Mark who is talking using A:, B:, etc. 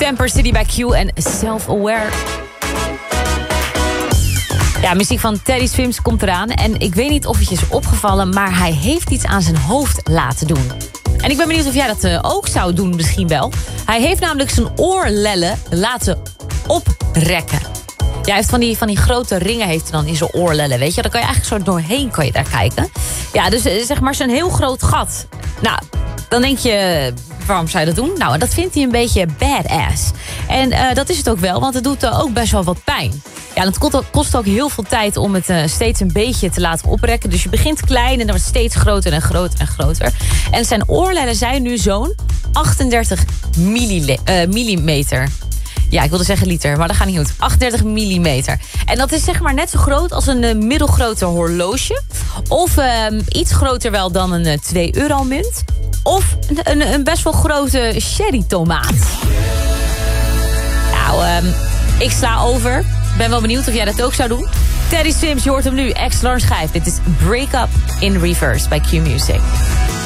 A: Temper City by Q en Self-Aware. Ja, muziek van Teddy Swims komt eraan. En ik weet niet of het je is opgevallen, maar hij heeft iets aan zijn hoofd laten doen. En ik ben benieuwd of jij dat ook zou doen misschien wel. Hij heeft namelijk zijn oorlellen laten oprekken. Ja, hij heeft van die grote ringen heeft hij dan in zijn oorlellen, weet je. Daar kan je eigenlijk zo doorheen kan je daar kijken. Ja, dus zeg maar zo'n heel groot gat. Nou, dan denk je, waarom zou je dat doen? Nou, dat vindt hij een beetje badass. En dat is het ook wel, want het doet ook best wel wat pijn. Ja, dat kost ook heel veel tijd om het steeds een beetje te laten oprekken. Dus je begint klein en dan wordt het steeds groter en groter en groter. En zijn oorlellen zijn nu zo'n 38 millimeter. Ja, ik wilde zeggen liter, maar dat gaat niet goed. 38 millimeter. En dat is zeg maar net zo groot als een middelgrote horloge. Of iets groter wel dan een 2-euro-munt. Of een best wel grote cherrytomaat. Nou, ik sla over. Ben wel benieuwd of jij dat ook zou doen. Teddy Swims, je hoort hem nu. X-Larn schijf. Dit is Break Up in Reverse bij Q Music.